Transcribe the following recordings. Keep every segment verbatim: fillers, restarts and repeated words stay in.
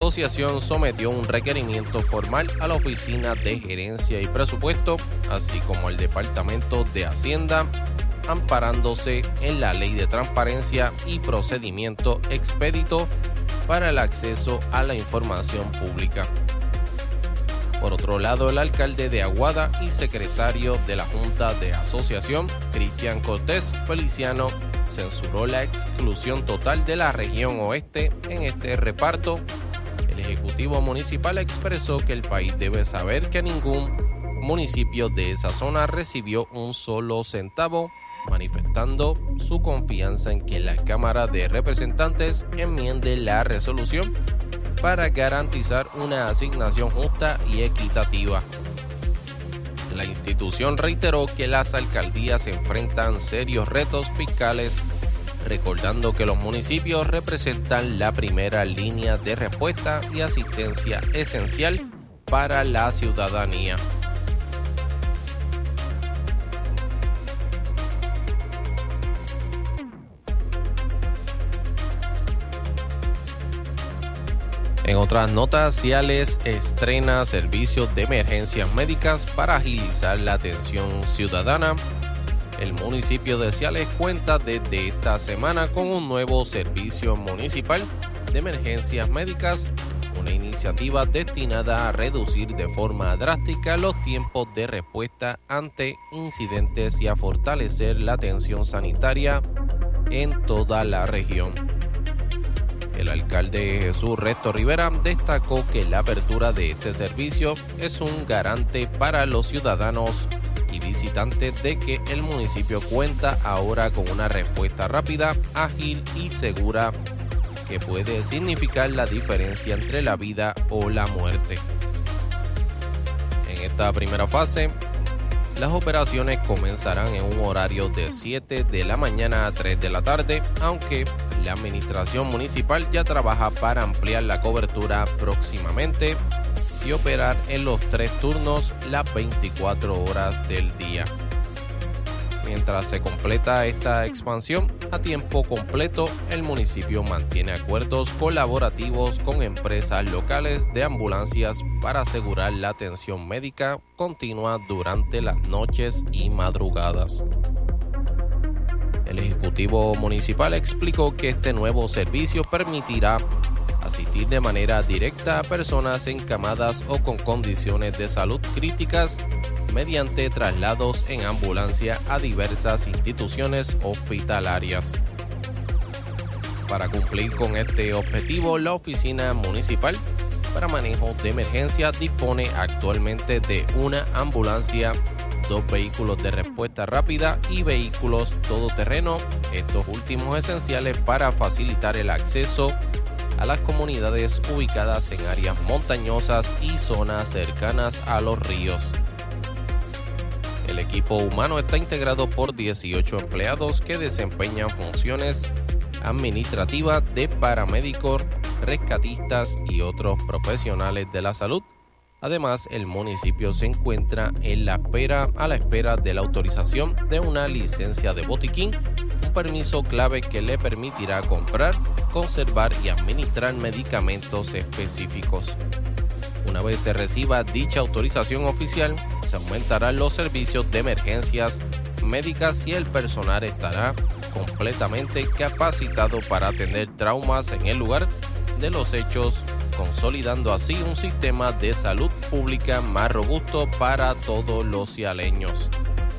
asociación sometió un requerimiento formal a la Oficina de Gerencia y Presupuesto, así como al Departamento de Hacienda, amparándose en la Ley de Transparencia y Procedimiento Expedito para el acceso a la información pública. Por otro lado, el alcalde de Aguada y secretario de la Junta de Asociación, Cristian Cortés Feliciano, censuró la exclusión total de la región oeste en este reparto. El Ejecutivo Municipal expresó que el país debe saber que ningún municipio de esa zona recibió un solo centavo, manifestando su confianza en que la Cámara de Representantes enmiende la resolución para garantizar una asignación justa y equitativa. La institución reiteró que las alcaldías enfrentan serios retos fiscales, recordando que los municipios representan la primera línea de respuesta y asistencia esencial para la ciudadanía. En otras notas, Ciales estrena servicios de emergencias médicas para agilizar la atención ciudadana. El municipio de Ciales cuenta desde esta semana con un nuevo servicio municipal de emergencias médicas, una iniciativa destinada a reducir de forma drástica los tiempos de respuesta ante incidentes y a fortalecer la atención sanitaria en toda la región. El alcalde Jesús Resto Rivera destacó que la apertura de este servicio es un garante para los ciudadanos y visitantes de que el municipio cuenta ahora con una respuesta rápida, ágil y segura que puede significar la diferencia entre la vida o la muerte. En esta primera fase, las operaciones comenzarán en un horario de siete de la mañana a tres de la tarde, aunque la administración municipal ya trabaja para ampliar la cobertura próximamente y operar en los tres turnos las veinticuatro horas del día. Mientras se completa esta expansión a tiempo completo, el municipio mantiene acuerdos colaborativos con empresas locales de ambulancias para asegurar la atención médica continua durante las noches y madrugadas. El Ejecutivo Municipal explicó que este nuevo servicio permitirá asistir de manera directa a personas encamadas o con condiciones de salud críticas mediante traslados en ambulancia a diversas instituciones hospitalarias. Para cumplir con este objetivo, la Oficina Municipal para Manejo de Emergencia dispone actualmente de una ambulancia, dos vehículos de respuesta rápida y vehículos todoterreno, estos últimos esenciales para facilitar el acceso a las comunidades ubicadas en áreas montañosas y zonas cercanas a los ríos. El equipo humano está integrado por dieciocho empleados que desempeñan funciones administrativas de paramédicos, rescatistas y otros profesionales de la salud. Además, el municipio se encuentra en la espera, a la espera de la autorización de una licencia de botiquín, un permiso clave que le permitirá comprar, conservar y administrar medicamentos específicos. Una vez se reciba dicha autorización oficial, se aumentarán los servicios de emergencias médicas y el personal estará completamente capacitado para atender traumas en el lugar de los hechos, consolidando así un sistema de salud pública más robusto para todos los cialeños.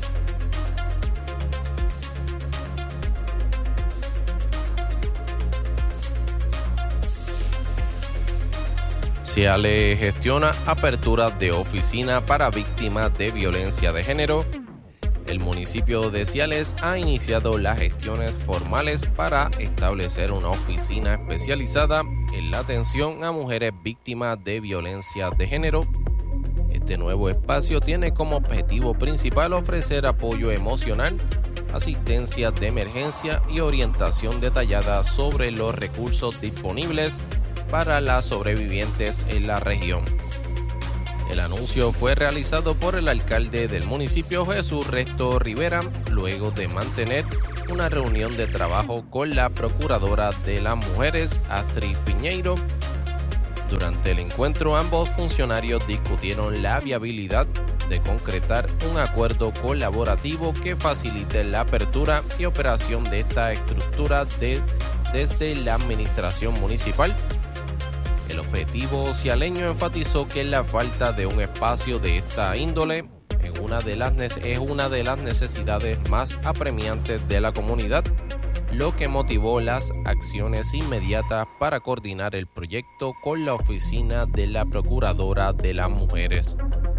Ciales gestiona apertura de oficina para víctimas de violencia de género. El municipio de Ciales ha iniciado las gestiones formales para establecer una oficina especializada en la atención a mujeres víctimas de violencia de género. Este nuevo espacio tiene como objetivo principal ofrecer apoyo emocional, asistencia de emergencia y orientación detallada sobre los recursos disponibles para las sobrevivientes en la región. El anuncio fue realizado por el alcalde del municipio, Jesús Resto Rivera, luego de mantener una reunión de trabajo con la procuradora de las mujeres, Astrid Piñeiro, Durante el encuentro, ambos funcionarios discutieron la viabilidad de concretar un acuerdo colaborativo que facilite la apertura y operación de esta estructura de, desde la administración municipal. El objetivo cialeño enfatizó que la falta de un espacio de esta índole en una de las, es una de las necesidades más apremiantes de la comunidad, lo que motivó las acciones inmediatas para coordinar el proyecto con la oficina de la Procuradora de las Mujeres.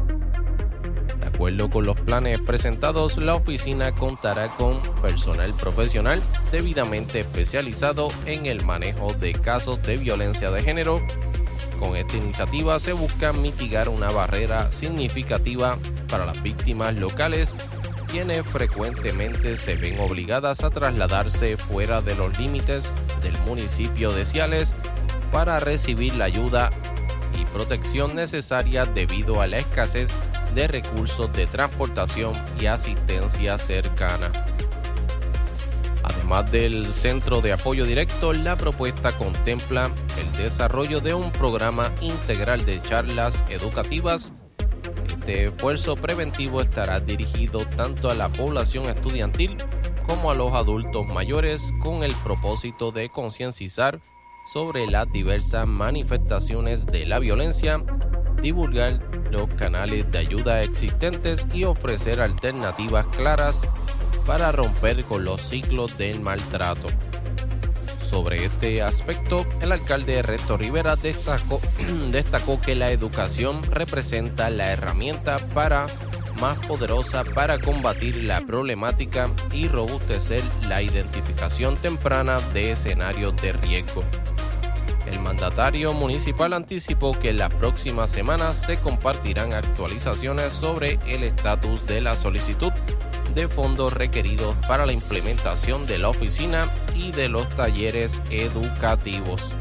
De acuerdo con los planes presentados, la oficina contará con personal profesional debidamente especializado en el manejo de casos de violencia de género. Con esta iniciativa se busca mitigar una barrera significativa para las víctimas locales, quienes frecuentemente se ven obligadas a trasladarse fuera de los límites del municipio de Ciales para recibir la ayuda y protección necesaria debido a la escasez de recursos de transportación y asistencia cercana. Además del Centro de Apoyo Directo, la propuesta contempla el desarrollo de un programa integral de charlas educativas. Este esfuerzo preventivo estará dirigido tanto a la población estudiantil como a los adultos mayores con el propósito de concientizar sobre las diversas manifestaciones de la violencia, divulgar los canales de ayuda existentes y ofrecer alternativas claras para romper con los ciclos del maltrato. Sobre este aspecto, el alcalde Ernesto Rivera destacó, destacó que la educación representa la herramienta para más poderosa para combatir la problemática y robustecer la identificación temprana de escenarios de riesgo. El mandatario municipal anticipó que en las próximas semanas se compartirán actualizaciones sobre el estatus de la solicitud de fondos requeridos para la implementación de la oficina y de los talleres educativos.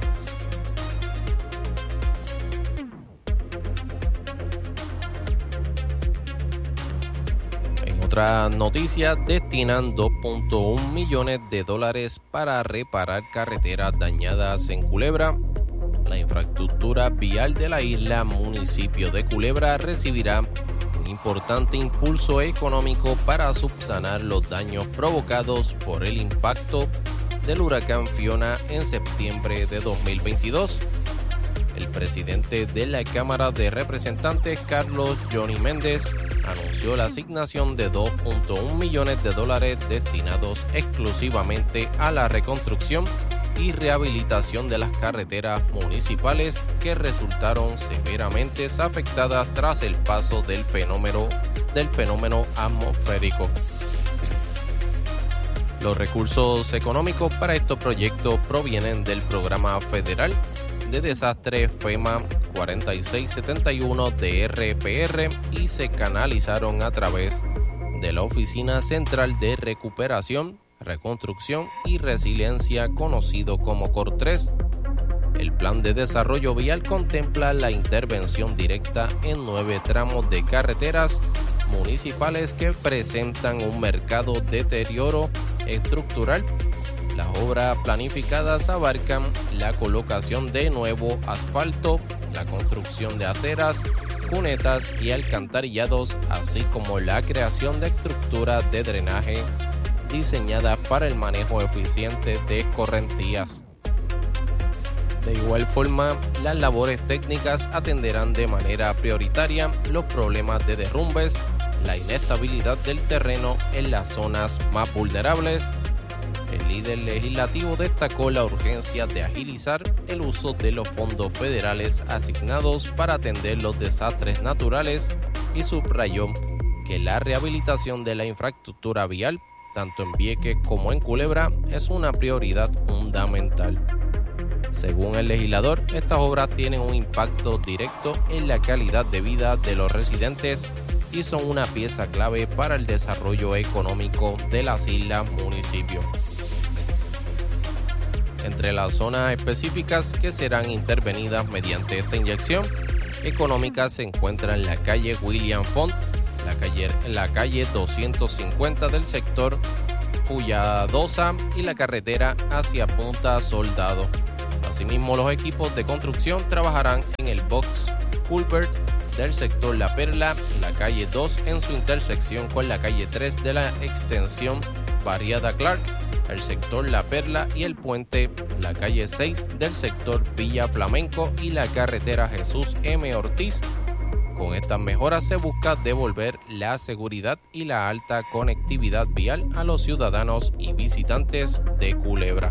En otra noticia, destinan dos punto uno millones de dólares para reparar carreteras dañadas en Culebra. La infraestructura vial de la isla municipio de Culebra recibirá importante impulso económico para subsanar los daños provocados por el impacto del huracán Fiona en septiembre de dos mil veintidós. El presidente de la Cámara de Representantes, Carlos Johnny Méndez, anunció la asignación de dos punto uno millones de dólares destinados exclusivamente a la reconstrucción y rehabilitación de las carreteras municipales que resultaron severamente afectadas tras el paso del fenómeno, del fenómeno atmosférico. Los recursos económicos para estos proyectos provienen del Programa Federal de Desastres FEMA cuarenta y seis setenta y uno de R P R y se canalizaron a través de la Oficina Central de Recuperación, Reconstrucción y Resiliencia, conocido como C O R tres. El plan de desarrollo vial contempla la intervención directa en nueve tramos de carreteras municipales que presentan un marcado deterioro estructural. Las obras planificadas abarcan la colocación de nuevo asfalto, la construcción de aceras, cunetas y alcantarillados, así como la creación de estructuras de drenaje diseñadas para el manejo eficiente de escorrentías. De igual forma, las labores técnicas atenderán de manera prioritaria los problemas de derrumbes, la inestabilidad del terreno en las zonas más vulnerables. El líder legislativo destacó la urgencia de agilizar el uso de los fondos federales asignados para atender los desastres naturales y subrayó que la rehabilitación de la infraestructura vial, tanto en Vieques como en Culebra, es una prioridad fundamental. Según el legislador, estas obras tienen un impacto directo en la calidad de vida de los residentes y son una pieza clave para el desarrollo económico de las islas municipios. Entre las zonas específicas que serán intervenidas mediante esta inyección económica se encuentran la calle William Font, la calle, la calle doscientos cincuenta del sector Fulladosa y la carretera hacia Punta Soldado. Asimismo, los equipos de construcción trabajarán en el box culvert del sector La Perla, la calle dos en su intersección con la calle tres de la extensión Barriada Clark, el sector La Perla y el puente, la calle seis del sector Villa Flamenco y la carretera Jesús M. Ortiz. Con estas mejoras se busca devolver la seguridad y la alta conectividad vial a los ciudadanos y visitantes de Culebra.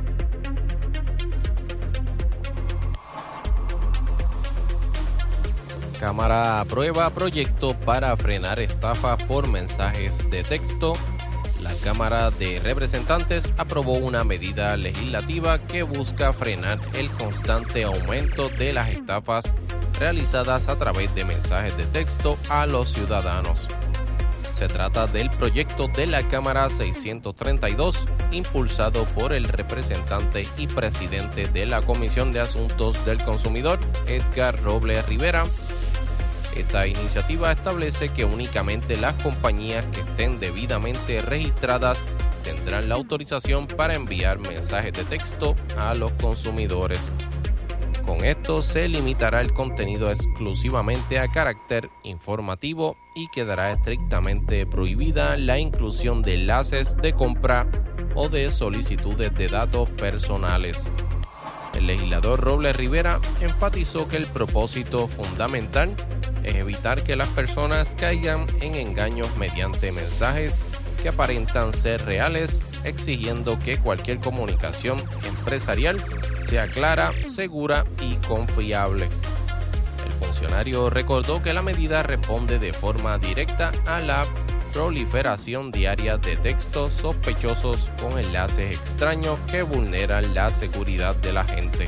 Cámara aprueba proyecto para frenar estafas por mensajes de texto. La Cámara de Representantes aprobó una medida legislativa que busca frenar el constante aumento de las estafas realizadas a través de mensajes de texto a los ciudadanos. Se trata del proyecto de la Cámara seiscientos treinta y dos, impulsado por el representante y presidente de la Comisión de Asuntos del Consumidor, Edgar Robles Rivera. Esta iniciativa establece que únicamente las compañías que estén debidamente registradas tendrán la autorización para enviar mensajes de texto a los consumidores. Con esto se limitará el contenido exclusivamente a carácter informativo y quedará estrictamente prohibida la inclusión de enlaces de compra o de solicitudes de datos personales. El legislador Robles Rivera enfatizó que el propósito fundamental es evitar que las personas caigan en engaños mediante mensajes que aparentan ser reales, exigiendo que cualquier comunicación empresarial sea clara, segura y confiable. El funcionario recordó que la medida responde de forma directa a la proliferación diaria de textos sospechosos con enlaces extraños que vulneran la seguridad de la gente.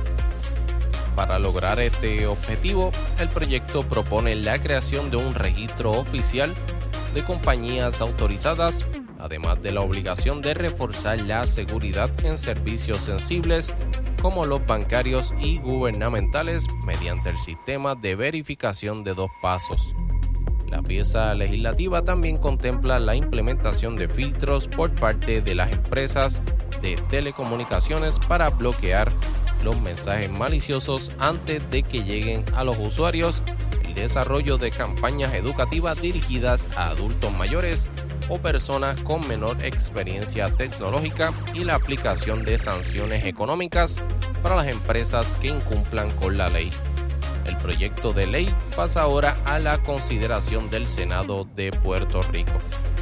Para lograr este objetivo, el proyecto propone la creación de un registro oficial de compañías autorizadas, además de la obligación de reforzar la seguridad en servicios sensibles como los bancarios y gubernamentales mediante el sistema de verificación de dos pasos. La pieza legislativa también contempla la implementación de filtros por parte de las empresas de telecomunicaciones para bloquear los mensajes maliciosos antes de que lleguen a los usuarios, el desarrollo de campañas educativas dirigidas a adultos mayores o personas con menor experiencia tecnológica y la aplicación de sanciones económicas para las empresas que incumplan con la ley. El proyecto de ley pasa ahora a la consideración del Senado de Puerto Rico.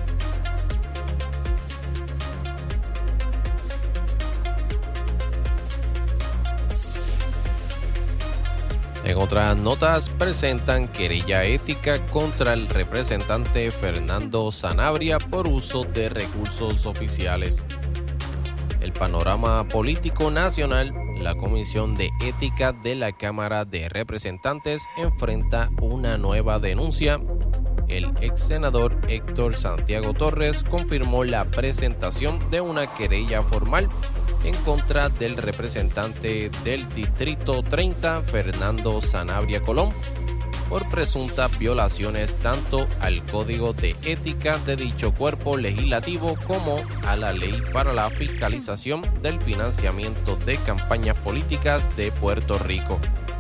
En otras notas, presentan querella ética contra el representante Fernando Sanabria por uso de recursos oficiales. El panorama político nacional, la Comisión de Ética de la Cámara de Representantes enfrenta una nueva denuncia. El ex senador Héctor Santiago Torres confirmó la presentación de una querella formal en contra del representante del Distrito treinta, Fernando Sanabria Colón, por presuntas violaciones tanto al Código de Ética de dicho cuerpo legislativo como a la Ley para la Fiscalización del Financiamiento de Campañas Políticas de Puerto Rico.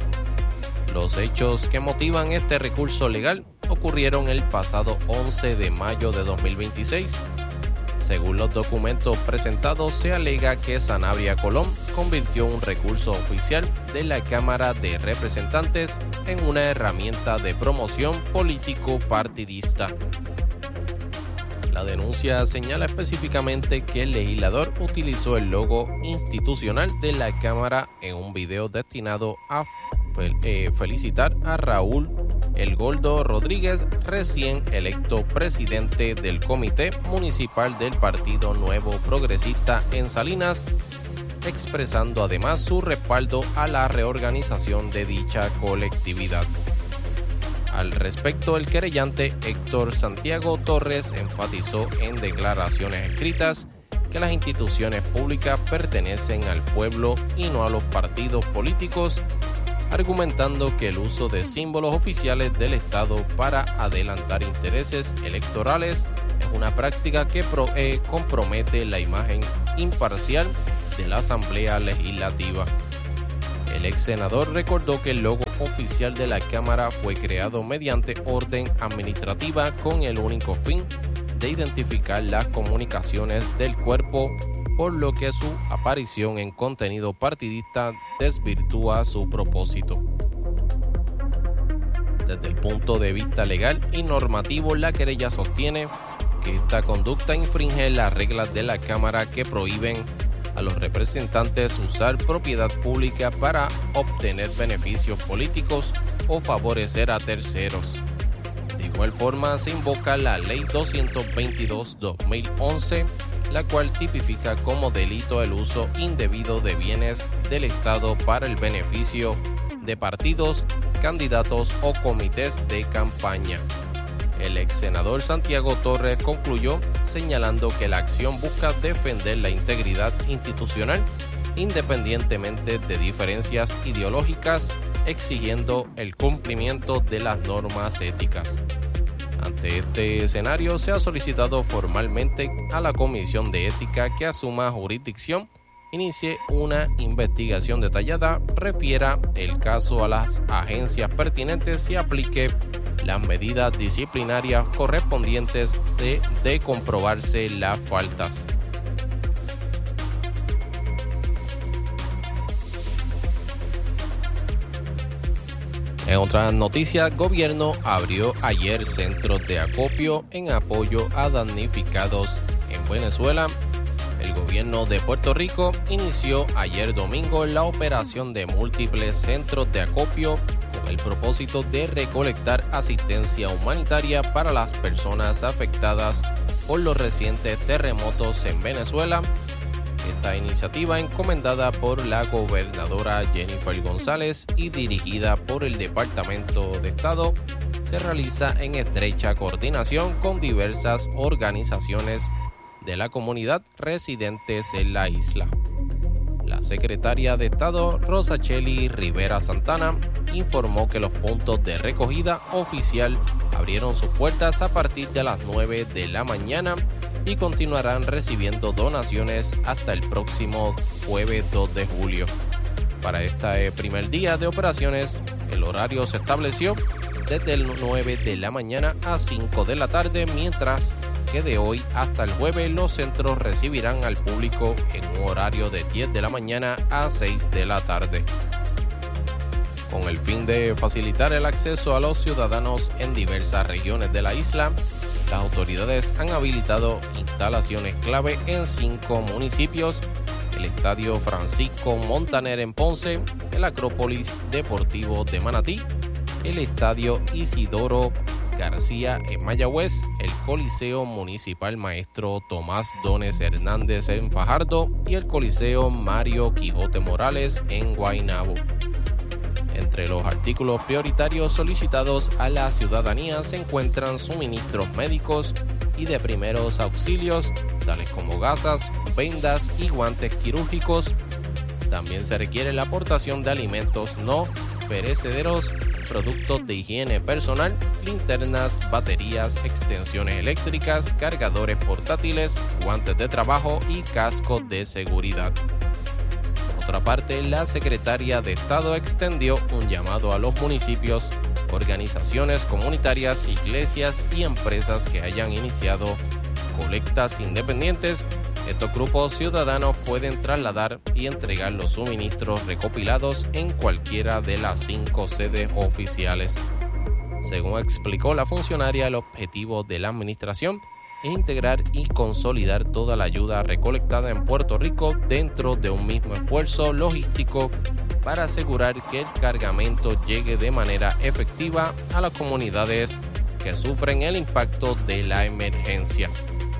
Los hechos que motivan este recurso legal ocurrieron el pasado once de mayo de dos mil veintiséis. Según los documentos presentados, se alega que Sanabria Colón convirtió un recurso oficial de la Cámara de Representantes en una herramienta de promoción político-partidista. La denuncia señala específicamente que el legislador utilizó el logo institucional de la Cámara en un video destinado a fel- eh, felicitar a Raúl El Gordo Rodríguez, recién electo presidente del Comité Municipal del Partido Nuevo Progresista en Salinas, expresando además su respaldo a la reorganización de dicha colectividad. Al respecto, el querellante Héctor Santiago Torres enfatizó en declaraciones escritas que las instituciones públicas pertenecen al pueblo y no a los partidos políticos, argumentando que el uso de símbolos oficiales del Estado para adelantar intereses electorales es una práctica que pro, eh, compromete la imagen imparcial de la Asamblea Legislativa. El ex senador recordó que el logo oficial de la Cámara fue creado mediante orden administrativa con el único fin de identificar las comunicaciones del cuerpo, por lo que su aparición en contenido partidista desvirtúa su propósito. Desde el punto de vista legal y normativo, la querella sostiene que esta conducta infringe las reglas de la Cámara que prohíben a los representantes usar propiedad pública para obtener beneficios políticos o favorecer a terceros. De igual forma, se invoca la Ley doscientos veintidós guion dos mil once, la cual tipifica como delito el uso indebido de bienes del Estado para el beneficio de partidos, candidatos o comités de campaña. El ex senador Santiago Torres concluyó señalando que la acción busca defender la integridad institucional independientemente de diferencias ideológicas, exigiendo el cumplimiento de las normas éticas. Ante este escenario, se ha solicitado formalmente a la Comisión de Ética que asuma jurisdicción, inicie una investigación detallada, refiera el caso a las agencias pertinentes y aplique las medidas disciplinarias correspondientes de, de comprobarse las faltas. En otras noticias, gobierno abrió ayer centros de acopio en apoyo a damnificados en Venezuela. El gobierno de Puerto Rico inició ayer domingo la operación de múltiples centros de acopio con el propósito de recolectar asistencia humanitaria para las personas afectadas por los recientes terremotos en Venezuela. Esta iniciativa, encomendada por la gobernadora Jennifer González y dirigida por el Departamento de Estado, se realiza en estrecha coordinación con diversas organizaciones de la comunidad residentes en la isla. La secretaria de Estado, Rosachely Rivera Santana, informó que los puntos de recogida oficial abrieron sus puertas a partir de las nueve de la mañana y continuarán recibiendo donaciones hasta el próximo jueves dos de julio. Para este primer día de operaciones, el horario se estableció desde el nueve de la mañana a cinco de la tarde, mientras que de hoy hasta el jueves los centros recibirán al público en un horario de diez de la mañana a seis de la tarde. Con el fin de facilitar el acceso a los ciudadanos en diversas regiones de la isla, las autoridades han habilitado instalaciones clave en cinco municipios: el Estadio Francisco Montaner en Ponce, el Acrópolis Deportivo de Manatí, el Estadio Isidoro García en Mayagüez, el Coliseo Municipal Maestro Tomás Dones Hernández en Fajardo y el Coliseo Mario Quijote Morales en Guaynabo. Entre los artículos prioritarios solicitados a la ciudadanía se encuentran suministros médicos y de primeros auxilios, tales como gasas, vendas y guantes quirúrgicos. También se requiere la aportación de alimentos no perecederos, productos de higiene personal, linternas, baterías, extensiones eléctricas, cargadores portátiles, guantes de trabajo y cascos de seguridad. Por otra parte, la secretaria de Estado extendió un llamado a los municipios, organizaciones comunitarias, iglesias y empresas que hayan iniciado colectas independientes. Estos grupos ciudadanos pueden trasladar y entregar los suministros recopilados en cualquiera de las cinco sedes oficiales. Según explicó la funcionaria, el objetivo de la administración es integrar y consolidar toda la ayuda recolectada en Puerto Rico dentro de un mismo esfuerzo logístico para asegurar que el cargamento llegue de manera efectiva a las comunidades que sufren el impacto de la emergencia.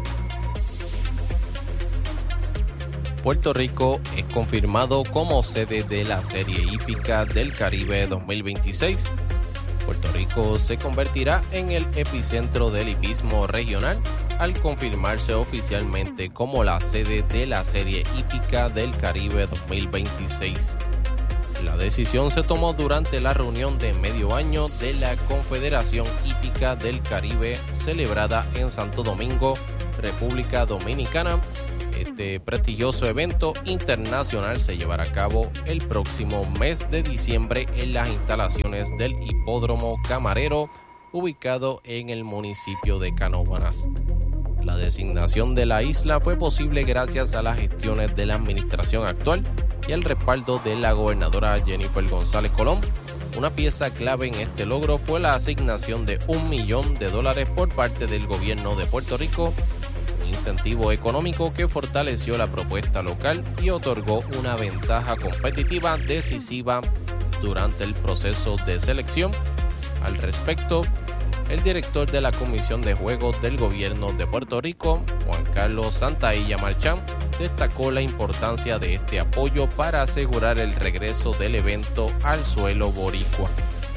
Puerto Rico es confirmado como sede de la Serie Hípica del Caribe dos mil veintiséis. Puerto Rico se convertirá en el epicentro del hipismo regional al confirmarse oficialmente como la sede de la Serie Hípica del Caribe dos mil veintiséis. La decisión se tomó durante la reunión de medio año de la Confederación Hípica del Caribe celebrada en Santo Domingo, República Dominicana. Este Este prestigioso evento internacional se llevará a cabo el próximo mes de diciembre en las instalaciones del Hipódromo Camarero, ubicado en el municipio de Canóvanas. La designación de la isla fue posible gracias a las gestiones de la administración actual y el respaldo de la gobernadora Jennifer González Colón. Una pieza clave en este logro fue la asignación de un millón de dólares por parte del gobierno de Puerto Rico, un incentivo económico que fortaleció la propuesta local y otorgó una ventaja competitiva decisiva durante el proceso de selección. Al respecto, el director de la Comisión de Juegos del Gobierno de Puerto Rico, Juan Carlos Santaella Marchán, destacó la importancia de este apoyo para asegurar el regreso del evento al suelo boricua.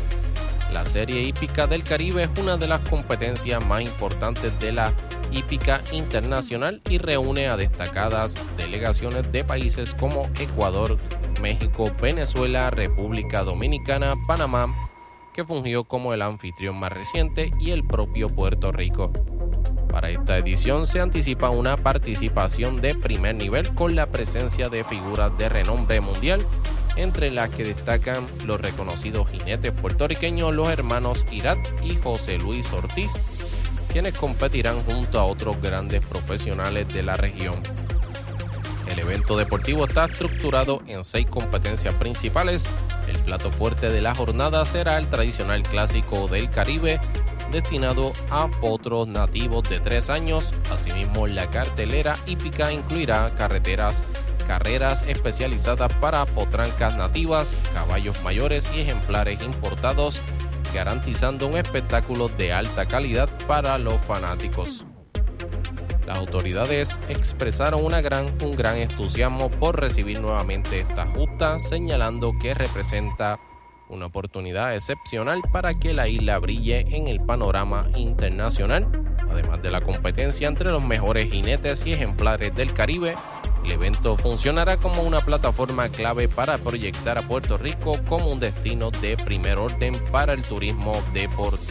La Serie Hípica del Caribe es una de las competencias más importantes de la hípica internacional y reúne a destacadas delegaciones de países como Ecuador, México, Venezuela, República Dominicana, Panamá, que fungió como el anfitrión más reciente, y el propio Puerto Rico. Para esta edición se anticipa una participación de primer nivel con la presencia de figuras de renombre mundial, entre las que destacan los reconocidos jinetes puertorriqueños, los hermanos Irat y José Luis Ortiz, quienes competirán junto a otros grandes profesionales de la región. El evento deportivo está estructurado en seis competencias principales. El plato fuerte de la jornada será el tradicional Clásico del Caribe, destinado a potros nativos de tres años. Asimismo, la cartelera hípica incluirá carreteras, carreras especializadas para potrancas nativas, caballos mayores y ejemplares importados, garantizando un espectáculo de alta calidad para los fanáticos. Las autoridades expresaron una gran, un gran entusiasmo por recibir nuevamente esta justa, señalando que representa una oportunidad excepcional para que la isla brille en el panorama internacional. Además de la competencia entre los mejores jinetes y ejemplares del Caribe, el evento funcionará como una plataforma clave para proyectar a Puerto Rico como un destino de primer orden para el turismo deportivo.